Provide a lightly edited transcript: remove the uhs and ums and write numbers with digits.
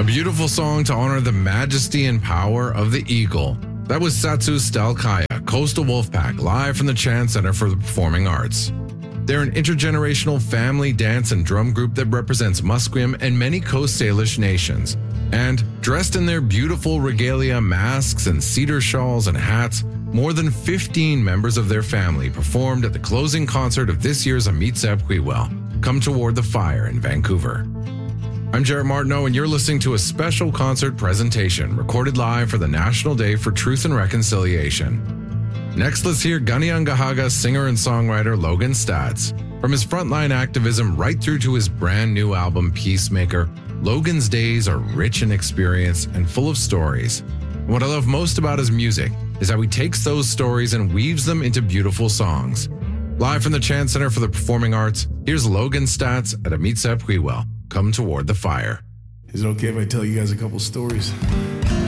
A beautiful song to honor the majesty and power of the eagle. That was Satsu Stelkaya, Coastal Wolfpack, live from the Chan Center for the Performing Arts. They're an intergenerational family dance and drum group that represents Musqueam and many Coast Salish nations. And dressed in their beautiful regalia, masks, and cedar shawls and hats, more than 15 members of their family performed at the closing concert of this year's Amitsep Huiwel, Come Toward the Fire in Vancouver. I'm Jarrett Martineau, and you're listening to a special concert presentation recorded live for the National Day for Truth and Reconciliation. Next, let's hear Kanien'kehá:ka singer and songwriter Logan Staats. From his frontline activism right through to his brand new album Peacemaker, Logan's days are rich in experience and full of stories. What I love most about his music is how he takes those stories and weaves them into beautiful songs. Live from the Chan Center for the Performing Arts, here's Logan Staats at Amitsep Huiwel, Come Toward the Fire. Is it okay if I tell you guys a couple stories?